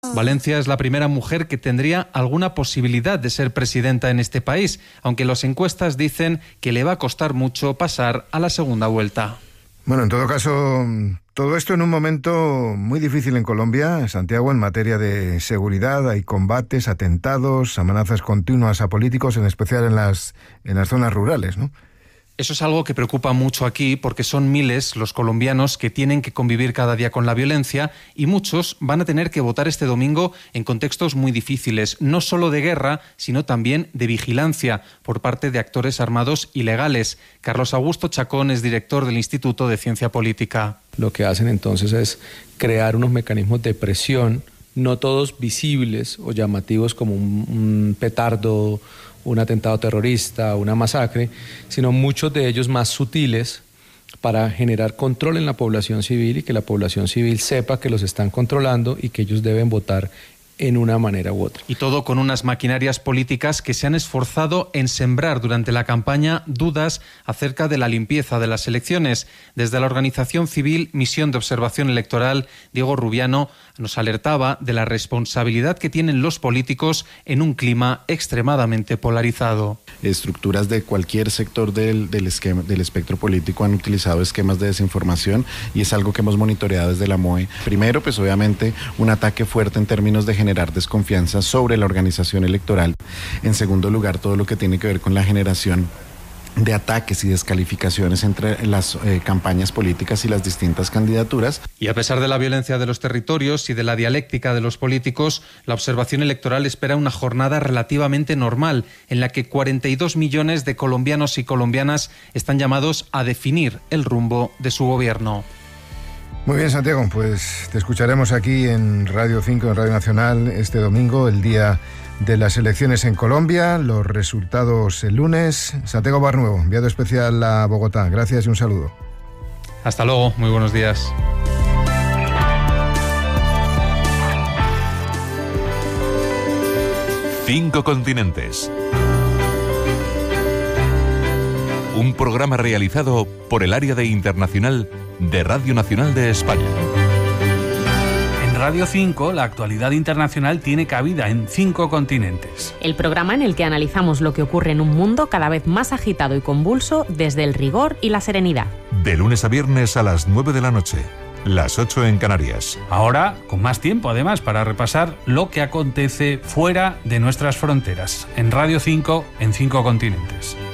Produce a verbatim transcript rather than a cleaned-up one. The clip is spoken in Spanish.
Valencia es la primera mujer que tendría alguna posibilidad de ser presidenta en este país, aunque las encuestas dicen que le va a costar mucho pasar a la segunda vuelta. Bueno, en todo caso, todo esto en un momento muy difícil en Colombia, Santiago, en materia de seguridad. Hay combates, atentados, amenazas continuas a políticos, en especial en las, en las zonas rurales, ¿no? Eso es algo que preocupa mucho aquí porque son miles los colombianos que tienen que convivir cada día con la violencia y muchos van a tener que votar este domingo en contextos muy difíciles, no solo de guerra, sino también de vigilancia por parte de actores armados ilegales. Carlos Augusto Chacón es director del Instituto de Ciencia Política. Lo que hacen entonces es crear unos mecanismos de presión, no todos visibles o llamativos como un, un petardo, un atentado terrorista, una masacre, sino muchos de ellos más sutiles para generar control en la población civil y que la población civil sepa que los están controlando y que ellos deben votar en una manera u otra. Y todo con unas maquinarias políticas que se han esforzado en sembrar durante la campaña dudas acerca de la limpieza de las elecciones. Desde la organización civil Misión de Observación Electoral, Diego Rubiano nos alertaba de la responsabilidad que tienen los políticos en un clima extremadamente polarizado. Estructuras de cualquier sector del, del, esquema, del espectro político han utilizado esquemas de desinformación y es algo que hemos monitoreado desde la M O E. Primero, pues obviamente un ataque fuerte en términos de generar desconfianza sobre la organización electoral. En segundo lugar, todo lo que tiene que ver con la generación de ataques y descalificaciones entre las eh, campañas políticas y las distintas candidaturas. Y a pesar de la violencia de los territorios y de la dialéctica de los políticos, la observación electoral espera una jornada relativamente normal, en la que cuarenta y dos millones de colombianos y colombianas están llamados a definir el rumbo de su gobierno. Muy bien, Santiago, pues te escucharemos aquí en Radio cinco, en Radio Nacional, este domingo, el día de las elecciones en Colombia, los resultados el lunes. Santiago Barnuevo, enviado especial a Bogotá. Gracias y un saludo. Hasta luego, muy buenos días. Cinco continentes. Un programa realizado por el área de internacional de Radio Nacional de España. En Radio cinco, la actualidad internacional tiene cabida en cinco continentes. El programa en el que analizamos lo que ocurre en un mundo cada vez más agitado y convulso desde el rigor y la serenidad. De lunes a viernes a las nueve de la noche, las ocho en Canarias. Ahora, con más tiempo además para repasar lo que acontece fuera de nuestras fronteras. En Radio cinco, en cinco continentes.